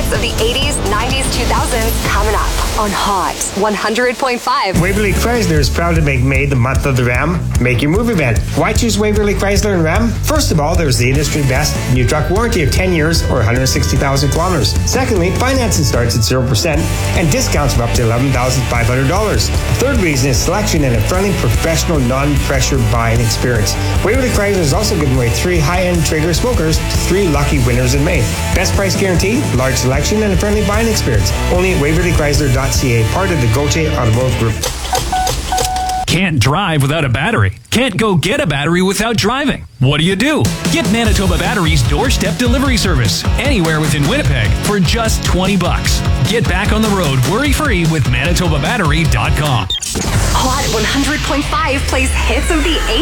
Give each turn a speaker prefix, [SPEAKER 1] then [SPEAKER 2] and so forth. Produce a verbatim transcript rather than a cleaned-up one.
[SPEAKER 1] hits of the eighties, nineties, two thousands coming up on Hot one hundred point five.
[SPEAKER 2] Waverly Chrysler is proud to make May the month of the Ram. Make your move event. Why choose Waverly Chrysler and Ram? First of all, there's the industry best new truck warranty of ten years or one hundred sixty thousand kilometers. Secondly, financing starts at zero percent and discounts of up to eleven thousand five hundred dollars. Third reason is selection and a friendly, professional, non-pressure buying experience. Waverly Chrysler is also giving away three high-end Traeger smokers to three lucky winners in May. Best price guarantee, large selection, and a friendly buying experience. Only at waverly chrysler dot c a, part of the Gauthier Automotive Group.
[SPEAKER 3] Can't drive without a battery. Can't go get a battery without driving. What do you do? Get Manitoba Battery's doorstep delivery service anywhere within Winnipeg for just twenty bucks. Get back on the road worry-free with manitoba battery dot com.
[SPEAKER 1] Hot one hundred point five plays hits of the eighties.